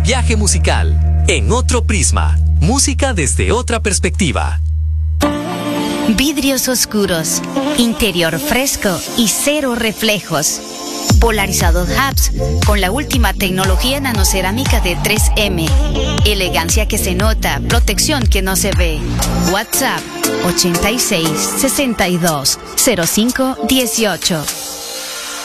viaje musical en otro prisma. Música desde otra perspectiva. Vidrios oscuros, interior fresco y cero reflejos. Polarizados Hubs con la última tecnología nanocerámica de 3M. Elegancia que se nota, protección que no se ve. WhatsApp 86 62 05 18.